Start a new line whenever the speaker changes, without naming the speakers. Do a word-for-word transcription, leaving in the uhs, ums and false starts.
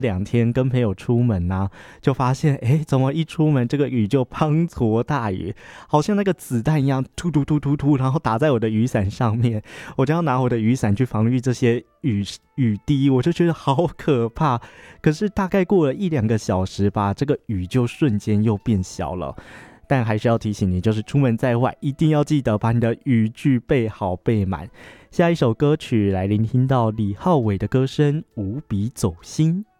两天跟朋友出门啊，就发现哎，怎么一出门这个雨就滂沱大雨，好像那个子弹一样，突突突突突，然后打在我的雨伞上面，我就要拿我的雨伞去防御这些雨雨滴，我就觉得好可怕。可是大概过了一两个小时吧，这个雨就瞬间又变小了。但还是要提醒你，就是出门在外一定要记得把你的雨具备好备满。下一首歌曲来聆听到李浩伟的歌声，无比走心。